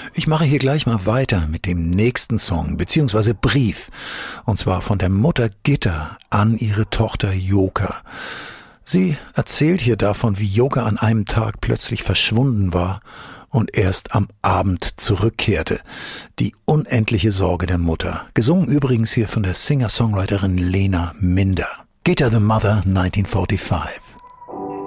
Ich mache hier gleich mal weiter mit dem nächsten Song bzw. Brief. Und zwar von der Mutter Gitta an ihre Tochter Joka. Sie erzählt hier davon, wie Joka an einem Tag plötzlich verschwunden war und erst am Abend zurückkehrte. Die unendliche Sorge der Mutter. Gesungen übrigens hier von der Singer-Songwriterin Lena Minder. Gitta the Mother 1945.